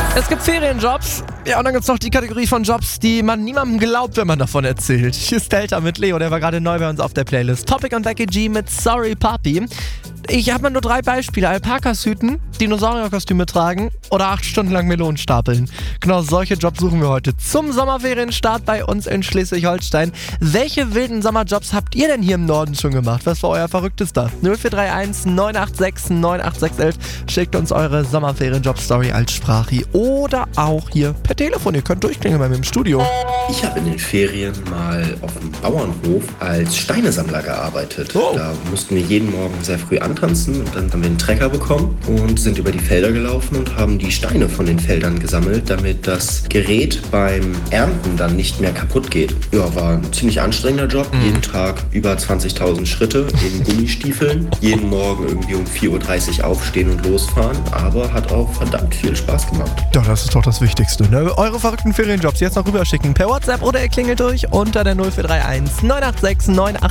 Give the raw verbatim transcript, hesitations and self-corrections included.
Es gibt Ferienjobs. Ja, und dann gibt es noch die Kategorie von Jobs, die man niemandem glaubt, wenn man davon erzählt. Hier ist Delta mit Leo, der war gerade neu bei uns auf der Playlist. Topic und Becky G mit Sorry Papi. Ich habe mal nur drei Beispiele. Alpakas hüten, Dinosaurierkostüme tragen oder acht Stunden lang Melonen stapeln. Genau solche Jobs suchen wir heute zum Sommerferienstart bei uns in Schleswig-Holstein. Welche wilden Sommerjobs habt ihr denn hier im Norden schon gemacht? Was war euer verrücktester? null vier drei eins neun acht sechs neun acht sechs eins eins. Schickt uns eure Sommerferienjob-Story als Sprache oder auch hier per Telefon. Ihr könnt durchklingeln bei mir im Studio. Ich habe in den Ferien mal auf dem Bauernhof als Steinesammler gearbeitet. Oh. Da mussten wir jeden Morgen sehr früh antanzen und dann haben wir einen Trecker bekommen und sind über die Felder gelaufen und haben die Steine von den Feldern gesammelt, damit das Gerät beim Ernten dann nicht mehr kaputt geht. Ja, war ein ziemlich anstrengender Job. Mhm. Jeden Tag über zwanzigtausend Schritte in Gummistiefeln. Jeden Morgen irgendwie um vier Uhr dreißig aufstehen und losfahren. Aber hat auch verdammt viel Spaß gemacht. Doch, das ist doch das Wichtigste, ne? Eure verrückten Ferienjobs jetzt noch rüberschicken per WhatsApp oder ihr klingelt durch unter der null vier drei eins neun acht sechs neun acht